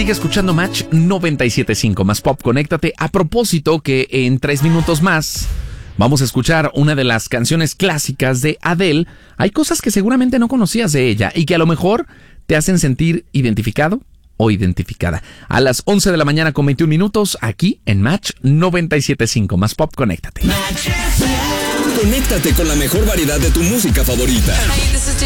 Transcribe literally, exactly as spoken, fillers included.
Sigue escuchando Match noventa y siete punto cinco, más pop, conéctate. A propósito que en tres minutos más vamos a escuchar una de las canciones clásicas de Adele. Hay cosas que seguramente no conocías de ella y que a lo mejor te hacen sentir identificado o identificada. A las once de la mañana con veintiún minutos, aquí en Match noventa y siete punto cinco, más pop, conéctate. Conéctate con la mejor variedad de tu música favorita. Hey, this is